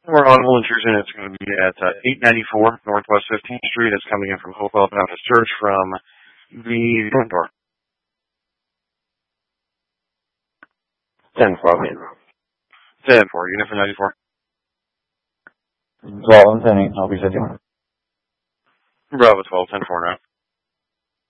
We're on Will Intrusion. It's going to be at 894 Northwest 15th Street. It's coming in from Hopewell Baptist Church from the front door. 10-4, man. 10-4, unit for 94. 12 and 10, I'll be sitting. Bravo 12, 10-4 now.